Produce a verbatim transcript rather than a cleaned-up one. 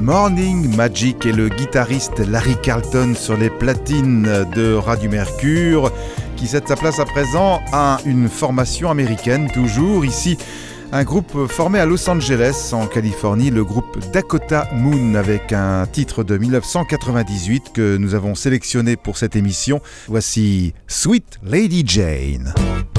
Morning Magic et le guitariste Larry Carlton sur les platines de Radio Mercure qui cède sa place à présent à une formation américaine, toujours ici. Un groupe formé à Los Angeles, en Californie, le groupe Dakota Moon, avec un titre de dix-neuf cent quatre-vingt-dix-huit que nous avons sélectionné pour cette émission. Voici Sweet Lady Jane.